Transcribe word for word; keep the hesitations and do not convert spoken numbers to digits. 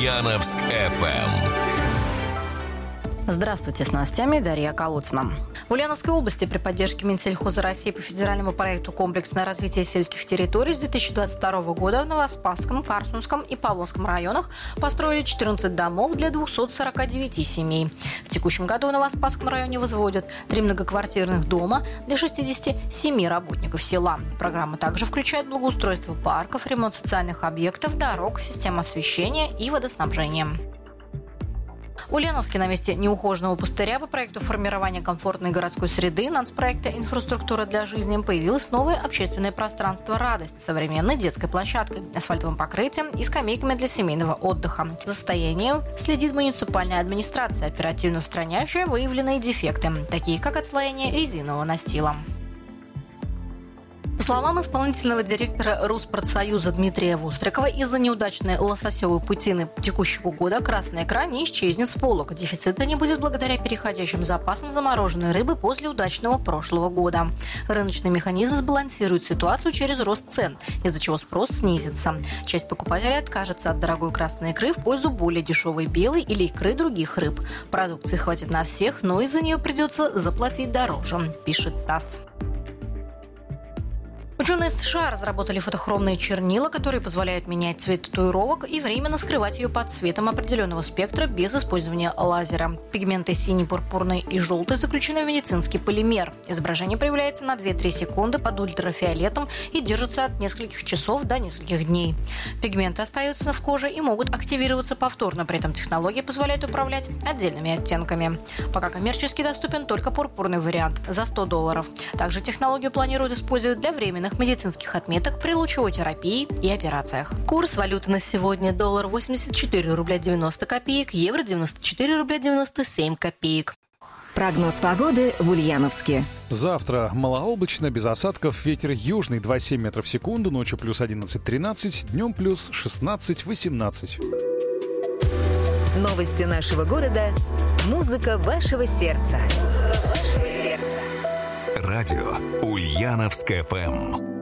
Ульяновск эф эм. Здравствуйте, с новостями Дарья Колодцина. В Ульяновской области при поддержке Минсельхоза России по федеральному проекту «Комплексное развитие сельских территорий» с две тысячи двадцать второго года в Новоспасском, Корсунском и Павловском районах построили четырнадцать домов для двухсот сорока девяти семей. В текущем году в Новоспасском районе возводят три многоквартирных дома для шестидесяти семи работников села. Программа также включает благоустройство парков, ремонт социальных объектов, дорог, систем освещения и водоснабжения. В Ульяновске на месте неухоженного пустыря по проекту формирования комфортной городской среды нацпроекта «Инфраструктура для жизни» появилось новое общественное пространство «Радость» с современной детской площадкой, асфальтовым покрытием и скамейками для семейного отдыха. За состоянием следит муниципальная администрация, оперативно устраняющая выявленные дефекты, такие как отслоение резинового настила. По словам исполнительного директора Руспродсоюза Дмитрия Вострикова, из-за неудачной лососевой путины текущего года красная икра не исчезнет с полок. Дефицита не будет благодаря переходящим запасам замороженной рыбы после удачного прошлого года. Рыночный механизм сбалансирует ситуацию через рост цен, из-за чего спрос снизится. Часть покупателей откажется от дорогой красной икры в пользу более дешевой белой или икры других рыб. Продукции хватит на всех, но из-за нее придется заплатить дороже, пишет ТАСС. Ученые США разработали фотохромные чернила, которые позволяют менять цвет татуировок и временно скрывать ее под цветом определенного спектра без использования лазера. Пигменты синий, пурпурный и желтый заключены в медицинский полимер. Изображение проявляется на две-три секунды под ультрафиолетом и держится от нескольких часов до нескольких дней. Пигменты остаются в коже и могут активироваться повторно. При этом технология позволяет управлять отдельными оттенками. Пока коммерчески доступен только пурпурный вариант за сто долларов. Также технологию планируют использовать для временных медицинских отметок при лучевой терапии и операциях. Курс валюты на сегодня: доллар восемьдесят четыре рубля девяносто копеек, евро девяносто четыре рубля девяносто семь копеек. Прогноз погоды в Ульяновске. Завтра малооблачно, без осадков, ветер южный два целых семь десятых метров в секунду, ночью плюс одиннадцать-тринадцать, днем плюс шестнадцать-восемнадцать. Новости нашего города. Музыка вашего сердца. Музыка вашего сердца. Радио Ульяновск эф эм.